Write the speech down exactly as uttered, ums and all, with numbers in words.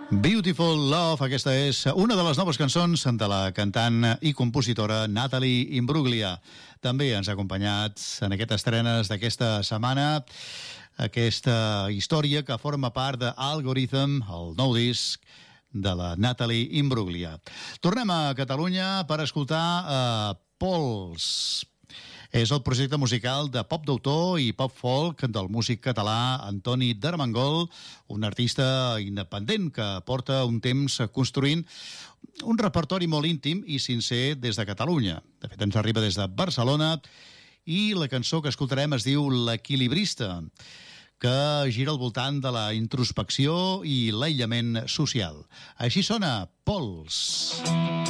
Beautiful Love, aquesta és una de les noves cançons de la cantant i compositora Natalie Imbruglia. També ens ha acompanyat en aquestes estrenes d'aquesta setmana aquesta història que forma part d'Algorithm, el nou disc de la Natalie Imbruglia. Tornem a Catalunya per escoltar uh, Pols. És el projecte musical de pop d'autor i pop folk del músic català Antoni d'Armengol, un artista independent que porta un temps construint un repertori molt íntim i sincer des de Catalunya. De fet, ens arriba des de Barcelona i la cançó que escoltarem es diu L'Equilibrista, que gira al voltant de la introspecció i l'aïllament social. Així sona Pols.